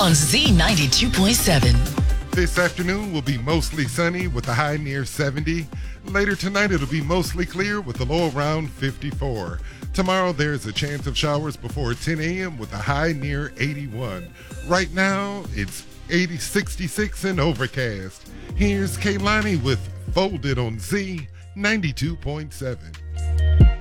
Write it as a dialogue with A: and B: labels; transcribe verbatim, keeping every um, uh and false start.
A: on Z ninety-two point seven.
B: This afternoon will be mostly sunny with a high near seventy. Later tonight, it'll be mostly clear with a low around fifty-four. Tomorrow, there's a chance of showers before ten a.m. with a high near eighty-one. Right now, it's eighty, sixty-six and overcast. Here's Kaylani with Folded on Z ninety-two point seven.